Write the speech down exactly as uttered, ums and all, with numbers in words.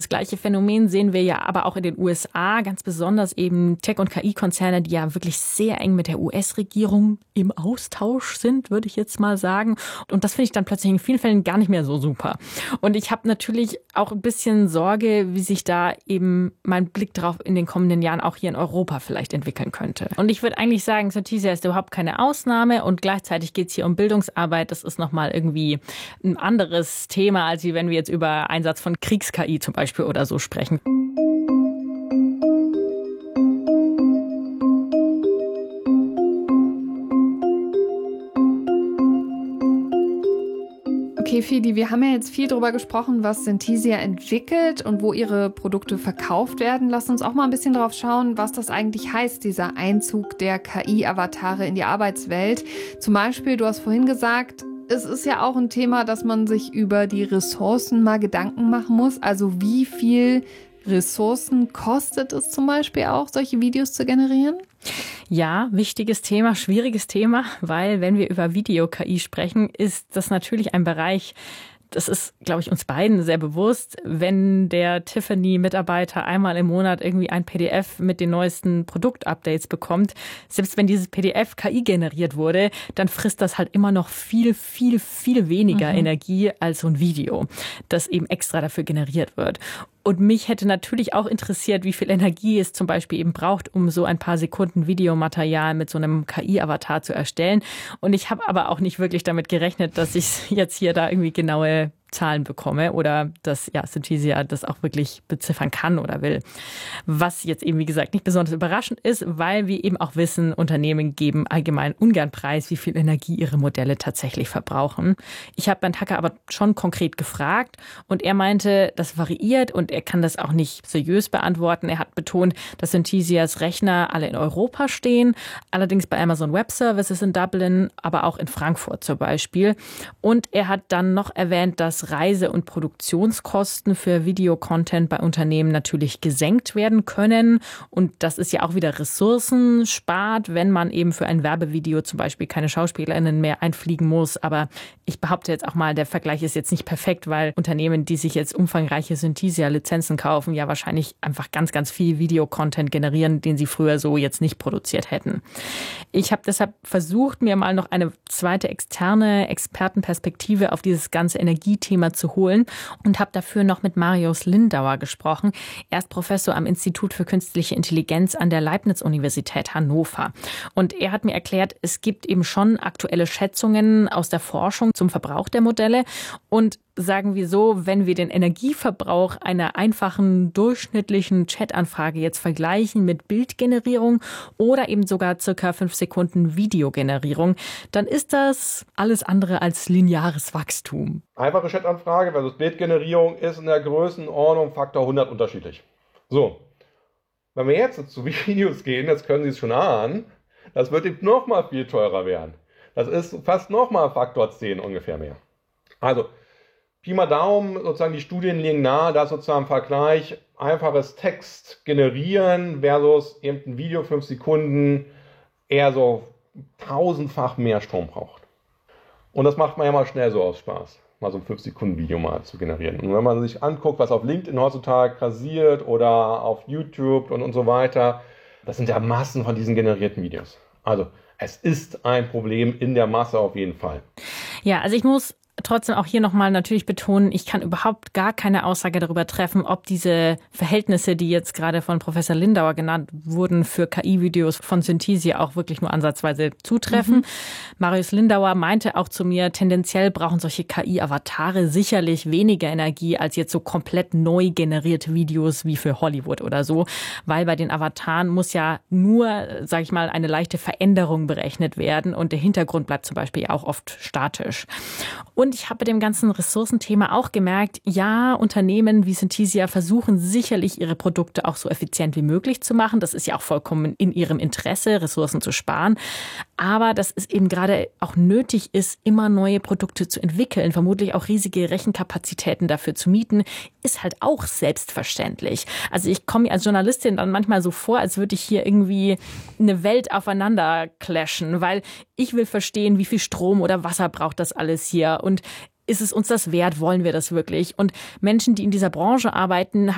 das gleiche Phänomen sehen wir ja aber auch in den U S A, ganz besonders eben Tech- und K I-Konzerne, die ja wirklich sehr eng mit der U S-Regierung im Austausch sind, würde ich jetzt mal sagen. Und das finde ich dann plötzlich in vielen Fällen gar nicht mehr so super. Und ich habe natürlich auch ein bisschen Sorge, wie sich da eben mein Blick drauf in den kommenden Jahren auch hier in Europa vielleicht entwickeln könnte. Und ich würde eigentlich sagen, Synthesia ist überhaupt keine Ausnahme und gleichzeitig geht es hier um Bildungsarbeit. Das ist nochmal irgendwie ein anderes Thema, als wenn wir jetzt über Einsatz von Kriegs-K I zum Beispiel oder so sprechen. Okay, Fidi, wir haben ja jetzt viel darüber gesprochen, was Synthesia entwickelt und wo ihre Produkte verkauft werden. Lass uns auch mal ein bisschen drauf schauen, was das eigentlich heißt, dieser Einzug der K I-Avatare in die Arbeitswelt. Zum Beispiel, du hast vorhin gesagt, es ist ja auch ein Thema, dass man sich über die Ressourcen mal Gedanken machen muss. Also wie viel Ressourcen kostet es zum Beispiel auch, solche Videos zu generieren? Ja, wichtiges Thema, schwieriges Thema, weil wenn wir über Video-K I sprechen, ist das natürlich ein Bereich, das ist, glaube ich, uns beiden sehr bewusst, wenn der Tiffany-Mitarbeiter einmal im Monat irgendwie ein P D F mit den neuesten Produktupdates bekommt, selbst wenn dieses P D F K I generiert wurde, dann frisst das halt immer noch viel, viel, viel weniger mhm. Energie als so ein Video, das eben extra dafür generiert wird. Und mich hätte natürlich auch interessiert, wie viel Energie es zum Beispiel eben braucht, um so ein paar Sekunden Videomaterial mit so einem K I-Avatar zu erstellen. Und ich habe aber auch nicht wirklich damit gerechnet, dass ich jetzt hier da irgendwie genaue Zahlen bekomme oder dass ja, Synthesia das auch wirklich beziffern kann oder will. Was jetzt eben, wie gesagt, nicht besonders überraschend ist, weil wir eben auch wissen, Unternehmen geben allgemein ungern preis, wie viel Energie ihre Modelle tatsächlich verbrauchen. Ich habe Bernd Tacker aber schon konkret gefragt und er meinte, das variiert und er kann das auch nicht seriös beantworten. Er hat betont, dass Synthesias Rechner alle in Europa stehen, allerdings bei Amazon Web Services in Dublin, aber auch in Frankfurt zum Beispiel. Und er hat dann noch erwähnt, dass Reise- und Produktionskosten für Videocontent bei Unternehmen natürlich gesenkt werden können. Und das ist ja auch wieder Ressourcen spart, wenn man eben für ein Werbevideo zum Beispiel keine SchauspielerInnen mehr einfliegen muss. Aber ich behaupte jetzt auch mal, der Vergleich ist jetzt nicht perfekt, weil Unternehmen, die sich jetzt umfangreiche Synthesia-Lizenzen kaufen, ja wahrscheinlich einfach ganz, ganz viel Videocontent generieren, den sie früher so jetzt nicht produziert hätten. Ich habe deshalb versucht, mir mal noch eine zweite externe Expertenperspektive auf dieses ganze Energiethema zu holen und habe dafür noch mit Marius Lindauer gesprochen. Er ist Professor am Institut für Künstliche Intelligenz an der Leibniz-Universität Hannover. Und er hat mir erklärt, es gibt eben schon aktuelle Schätzungen aus der Forschung zum Verbrauch der Modelle. Und sagen wir so, wenn wir den Energieverbrauch einer einfachen, durchschnittlichen Chatanfrage jetzt vergleichen mit Bildgenerierung oder eben sogar circa fünf Sekunden Videogenerierung, dann ist das alles andere als lineares Wachstum. Einfache Chatanfrage versus Bildgenerierung ist in der Größenordnung Faktor hundert unterschiedlich. So, wenn wir jetzt zu Videos gehen, jetzt können Sie es schon ahnen, das wird eben noch mal viel teurer werden. Das ist fast noch mal Faktor zehn ungefähr mehr. Also, Pi mal Daumen, sozusagen die Studien legen nahe, dass sozusagen im Vergleich einfaches Text generieren versus eben ein Video fünf Sekunden eher so tausendfach mehr Strom braucht. Und das macht man ja mal schnell so aus Spaß, mal so ein fünf Sekunden Video mal zu generieren. Und wenn man sich anguckt, was auf LinkedIn heutzutage passiert oder auf YouTube und, und so weiter, das sind ja Massen von diesen generierten Videos. Also es ist ein Problem in der Masse auf jeden Fall. Ja, also ich muss trotzdem auch hier nochmal natürlich betonen, ich kann überhaupt gar keine Aussage darüber treffen, ob diese Verhältnisse, die jetzt gerade von Professor Lindauer genannt wurden, für K I-Videos von Synthesia auch wirklich nur ansatzweise zutreffen. Mhm. Marius Lindauer meinte auch zu mir, tendenziell brauchen solche K I-Avatare sicherlich weniger Energie als jetzt so komplett neu generierte Videos wie für Hollywood oder so, weil bei den Avataren muss ja nur, sage ich mal, eine leichte Veränderung berechnet werden und der Hintergrund bleibt zum Beispiel auch oft statisch. Und ich habe bei dem ganzen Ressourcenthema auch gemerkt, ja, Unternehmen wie Synthesia versuchen sicherlich, ihre Produkte auch so effizient wie möglich zu machen. Das ist ja auch vollkommen in ihrem Interesse, Ressourcen zu sparen. Aber dass es eben gerade auch nötig ist, immer neue Produkte zu entwickeln, vermutlich auch riesige Rechenkapazitäten dafür zu mieten, ist halt auch selbstverständlich. Also ich komme mir als Journalistin dann manchmal so vor, als würde ich hier irgendwie eine Welt aufeinander clashen, weil ich will verstehen, wie viel Strom oder Wasser braucht das alles hier und ist es uns das wert? Wollen wir das wirklich? Und Menschen, die in dieser Branche arbeiten,